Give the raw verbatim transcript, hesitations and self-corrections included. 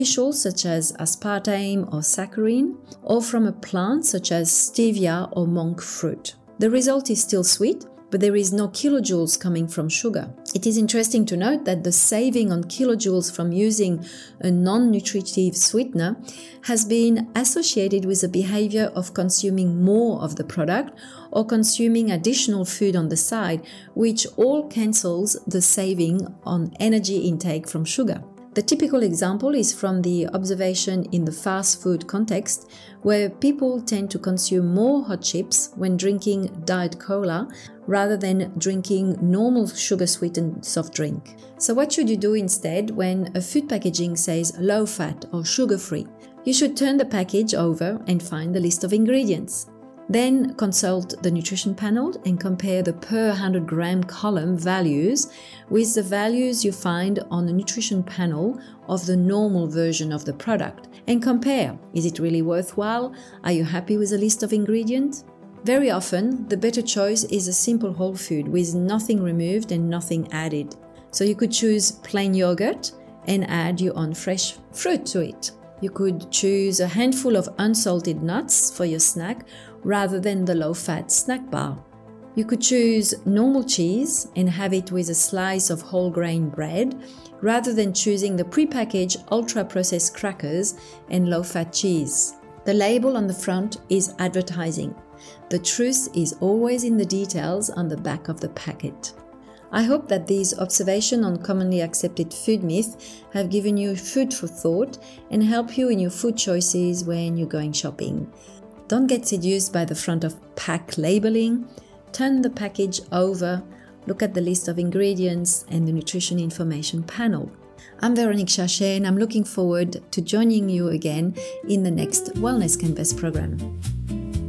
artificials such as aspartame or saccharin, or from a plant such as stevia or monk fruit. The result is still sweet, but there is no kilojoules coming from sugar. It is interesting to note that the saving on kilojoules from using a non-nutritive sweetener has been associated with the behavior of consuming more of the product or consuming additional food on the side, which all cancels the saving on energy intake from sugar. The typical example is from the observation in the fast food context, where people tend to consume more hot chips when drinking Diet Cola rather than drinking normal sugar-sweetened soft drink. So what should you do instead when a food packaging says low-fat or sugar-free? You should turn the package over and find the list of ingredients. Then consult the nutrition panel and compare the per one hundred gram column values with the values you find on the nutrition panel of the normal version of the product. And compare, is it really worthwhile? Are you happy with the list of ingredients? Very often, the better choice is a simple whole food with nothing removed and nothing added. So you could choose plain yogurt and add your own fresh fruit to it. You could choose a handful of unsalted nuts for your snack rather than the low-fat snack bar. You could choose normal cheese and have it with a slice of whole grain bread rather than choosing the prepackaged ultra-processed crackers and low-fat cheese. The label on the front is advertising. The truth is always in the details on the back of the packet. I hope that these observations on commonly accepted food myths have given you food for thought and help you in your food choices when you're going shopping. Don't get seduced by the front of pack labeling. Turn the package over, look at the list of ingredients and the nutrition information panel. I'm Véronique Chachet and I'm looking forward to joining you again in the next Wellness Canvas program.